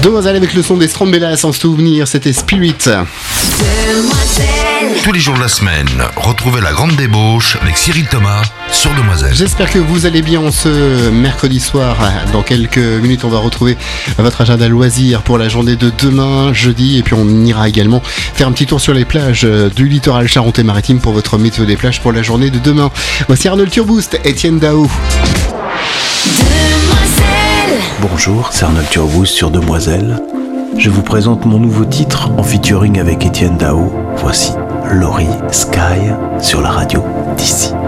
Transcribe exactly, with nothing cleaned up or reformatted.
Demoiselle avec le son des Strambella, sans souvenir, c'était Spirit. Tous les jours de la semaine, retrouvez la grande débauche avec Cyril Thomas sur Demoiselle. J'espère que vous allez bien en ce mercredi soir. Dans quelques minutes, on va retrouver votre agenda loisir pour la journée de demain, jeudi. Et puis on ira également faire un petit tour sur les plages du littoral charentais-maritime pour votre météo des plages pour la journée de demain. Voici Arnold Turboost, Étienne Dao. Bonjour, c'est Arnold Turboost sur Demoiselle. Je vous présente mon nouveau titre en featuring avec Étienne Dao. Voici Laurie Sky sur la radio d'ici.